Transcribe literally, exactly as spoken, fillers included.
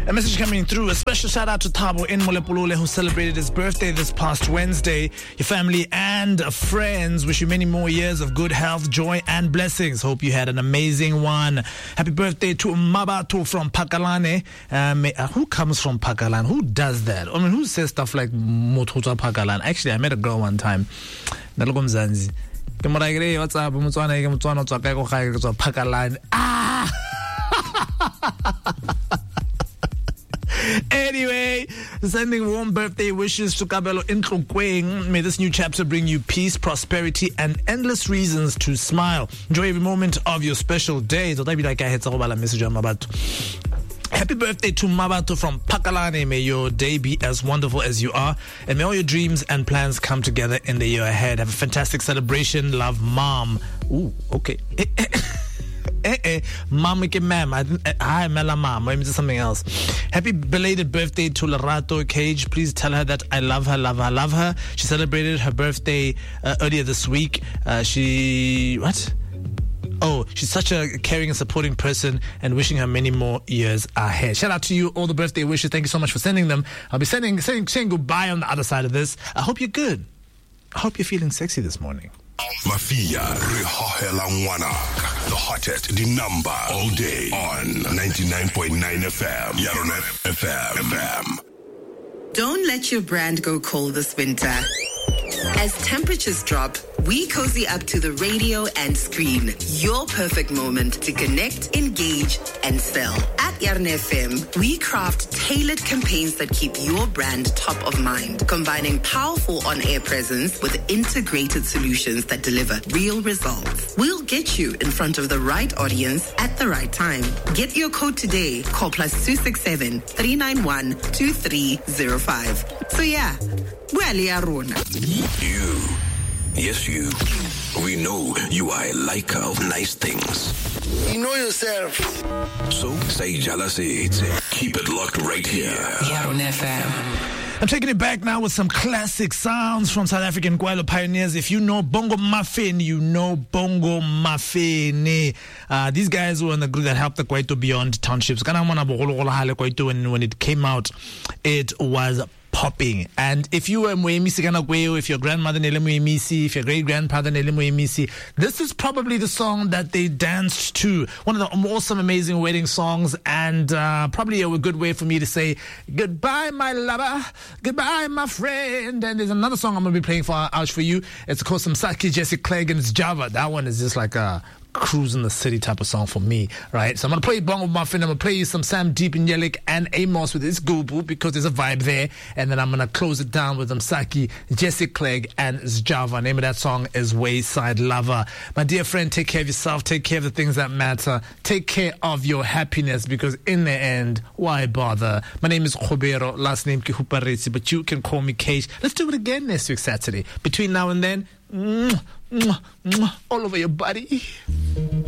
A message coming through. A special shout out to Thabo in Molepolole, who celebrated his birthday this past Wednesday. Your family and friends wish you many more years of good health, joy, and blessings. Hope you had an amazing one. Happy birthday to Mabato from Pakalane. Um, uh, who comes from Pakalane? Who does that? I mean, who says stuff like Motota Pakalane? Actually, I met a girl one time. Nalogomzanzi. What's up? Pakalane. Ah! Anyway, sending warm birthday wishes to Kabelo in Tlokweng. May this new chapter bring you peace, prosperity, and endless reasons to smile. Enjoy every moment of your special day. So be like I had a message on Mabato. Happy birthday to Mabato from Pakalane. May your day be as wonderful as you are, and may all your dreams and plans come together in the year ahead. Have a fantastic celebration. Love, Mom. Ooh, okay. Eh eh, mom, okay, ma'am. I hi, Mela, mom. Maybe it's something else. Happy belated birthday to Lerato Cage. Please tell her that I love her, love her, love her. She celebrated her birthday uh, earlier this week. Uh, she what? Oh, she's such a caring and supporting person, and wishing her many more years ahead. Shout out to you, all the birthday wishes. Thank you so much for sending them. I'll be sending saying, saying goodbye on the other side of this. I hope you're good. I hope you're feeling sexy this morning. Mafia Rihohela Ngwanaka, the hottest, the number all day on ninety-nine point nine F M. Yaronet F M. F M. Don't let your brand go cold this winter. As temperatures drop, we cozy up to the radio and screen. Your perfect moment to connect, engage, and sell. At Yarn F M, we craft tailored campaigns that keep your brand top of mind, combining powerful on-air presence with integrated solutions that deliver real results. We'll get you in front of the right audience at the right time. Get your code today. Call plus two six seven, three nine one, two three zero five. So yeah, well, you, yes you, we know you are a liker of nice things. You know yourself. So say Jalase, keep it locked right here. Yarn F M. I'm taking it back now with some classic sounds from South African Kwailo pioneers. If you know Bongo Maffin, you know Bongo Maffin. Uh, these guys were in the group that helped the Kwaito Beyond Townships. When, when it came out, it was popping. And if you were Muemisi Kanakweyo, if your grandmother Nele Muemisi, if your great grandfather Nele Muemisi, this is probably the song that they danced to. One of the awesome, amazing wedding songs, and uh, probably a good way for me to say goodbye, my lover, goodbye, my friend. And there's another song I'm going to be playing for out for you. It's called Samsaki, Jesse Clegg, and it's Java. That one is just like a cruise in the city type of song for me, right? So I'm going to play Bongo Muffin. I'm going to play you some Sam Deep and Yelik and Amos with his Gubu, because there's a vibe there. And then I'm going to close it down with Msaki, Jesse Clegg, and Java. Name of that song is Wayside Lover. My dear friend, take care of yourself. Take care of the things that matter. Take care of your happiness, because in the end, why bother? My name is Khobero, last name Kihuparesi, but you can call me Cage. Let's do it again next week, Saturday. Between now and then, mwah, mwah, mwah, all over your body.